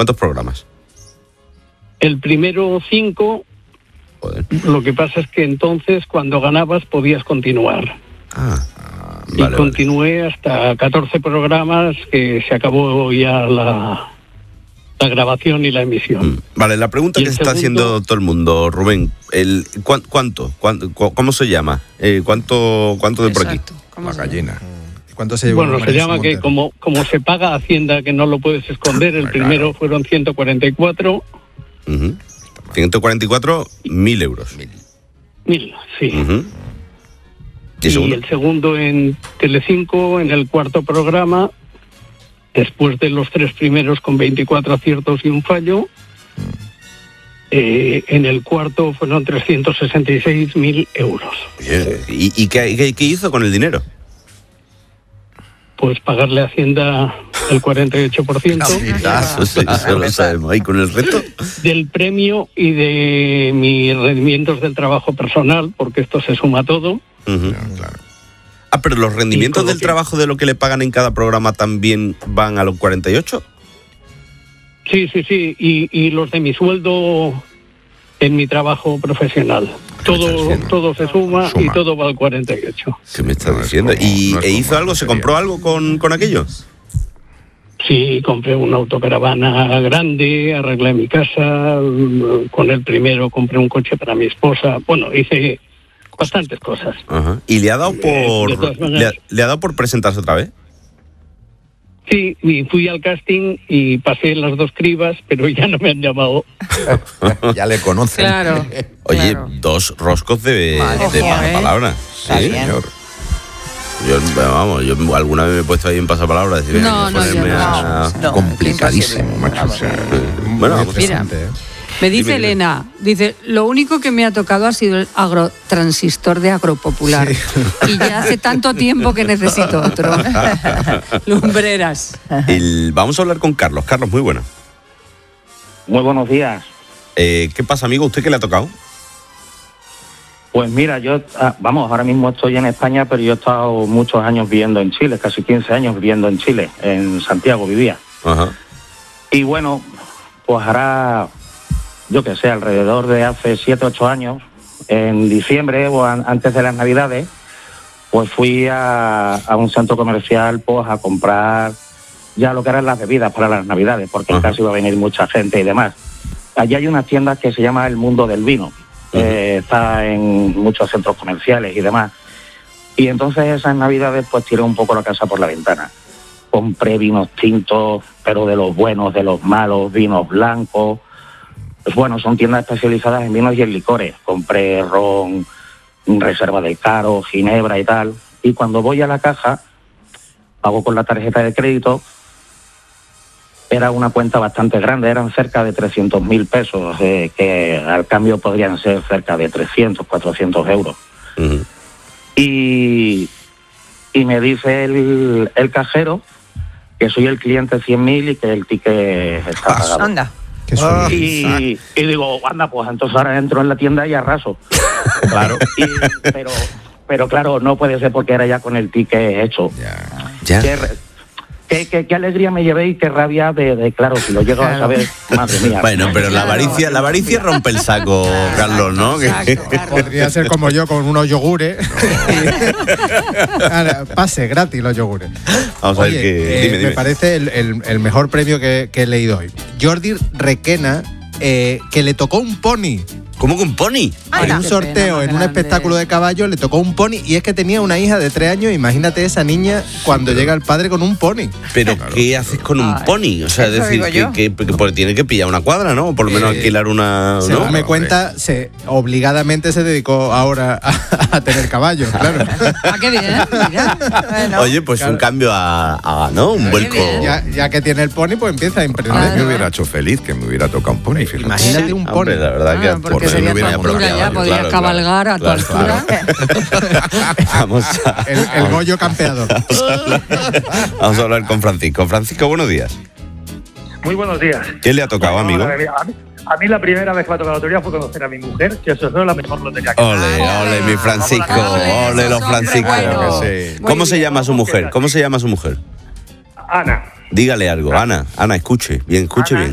¿Cuántos programas? El primero 5. Joder. Lo que pasa es que entonces cuando ganabas podías continuar. Vale, continué hasta 14 programas que se acabó ya la grabación y la emisión. Vale, la pregunta que se está haciendo todo el mundo, Rubén, ¿cuánto? ¿Cómo se llama? ¿Cuánto de por aquí? La gallina. ¿Cuánto se llevó? Bueno, se llama que como se paga Hacienda, que no lo puedes esconder, el primero fueron 144. 144.000 euros. 1.000, sí. ¿Y el segundo en Telecinco, en el cuarto programa, después de los 3 primeros con 24 aciertos y un fallo. En el cuarto fueron 366.000 euros. ¿Y qué hizo con el dinero? Pues pagarle a Hacienda el 48%. Eso lo sabemos. ¿Y con el resto? Del premio y de mis rendimientos del trabajo personal, porque esto se suma todo. Claro. Pero los rendimientos del trabajo de lo que le pagan en cada programa también van a los 48. Sí. Y los de mi sueldo en mi trabajo profesional. Todo se suma y todo va al 48. ¿Qué me estás diciendo? ¿Y hizo algo? ¿Se compró algo con aquello? Sí, compré una autocaravana grande, arreglé mi casa. Con el primero compré un coche para mi esposa. Bueno, hice bastantes cosas. Ajá. ¿Y le ha dado le ha dado por presentarse otra vez? Sí, y fui al casting y pasé las 2 cribas, pero ya no me han llamado. Ya le conocen. Claro. Oye, 2 roscos de pasapalabra. Sí, señor. Yo alguna vez me he puesto ahí en pasapalabra. Decir, No. Complicadísimo, macho. Bueno, vamos. Mira, me dice Elena, lo único que me ha tocado ha sido el agrotransistor de Agropopular. Y ya hace tanto tiempo que necesito otro. Lumbreras. Vamos a hablar con Carlos. Carlos, muy bueno. Muy buenos días. ¿Qué pasa, amigo? ¿Usted qué le ha tocado? Pues mira, yo, ahora mismo estoy en España, pero yo he estado muchos años viviendo en Chile, casi 15 años viviendo en Chile, en Santiago vivía. Ajá. Y bueno, pues hará, yo qué sé, alrededor de hace 7, 8 años, en diciembre o antes de las Navidades, pues fui a un centro comercial pues a comprar ya lo que eran las bebidas para las Navidades, porque en casa iba a venir mucha gente y demás. Allí hay unas tiendas que se llama El Mundo del Vino. Está en muchos centros comerciales y demás. Y entonces esas Navidades pues tiré un poco la casa por la ventana. Compré vinos tintos, pero de los buenos, de los malos, vinos blancos. Pues bueno, son tiendas especializadas en vinos y en licores. Compré ron, reserva del Caro, ginebra y tal. Y cuando voy a la caja, pago con la tarjeta de crédito. Era una cuenta bastante grande, eran cerca de 300.000 pesos, que al cambio podrían ser cerca de 300, 400 euros. Y me dice el cajero que soy el cliente 100.000 y que el ticket está pagado. Anda. Y digo, anda, pues entonces ahora entro en la tienda y arraso. Claro. Pero claro, no puede ser porque era ya con el ticket hecho. Ya. Qué alegría me llevé y qué rabia de claro, si lo llego a saber, madre mía. Bueno, pero la avaricia rompe el saco, Carlos, ¿no? Podría ser como yo con unos yogures. Pase gratis los yogures. Vamos a ver qué. Dime. Me parece el mejor premio que he leído hoy. Jordi Requena, que le tocó un pony. ¿Cómo que un pony? En un sorteo, en un espectáculo de caballos, le tocó un pony y es que tenía una hija de 3 años. Imagínate esa niña cuando llega el padre con un pony. Pero ¿qué haces con un pony? O sea, es decir, que porque tiene que pillar una cuadra, ¿no? O por lo menos alquilar una... Según ¿no? me cuenta, obligadamente se dedicó ahora a tener caballos, claro. Qué bien, mira. Bueno. Oye, pues claro. Un cambio ¿no? Un vuelco. Ya que tiene el pony, pues empieza a emprender. A mí me hubiera hecho feliz que me hubiera tocado un pony, fíjate. Imagínate un pony. Hombre, la verdad que porque sería tu altura ya, podrías cabalgar a tu altura. Vamos a... El Goyo campeador. Vamos a hablar con Francisco. Francisco, buenos días. Muy buenos días. ¿Qué le ha tocado, amigo? A mí la primera vez que me ha tocado la lotería fue conocer a mi mujer, que eso es la mejor lotería que Ole, mi Francisco. Ole, los Francisco. Bueno. ¿Cómo se llama su mujer? ¿Cómo se llama su mujer? Ana. Dígale algo. Ana, escuche bien.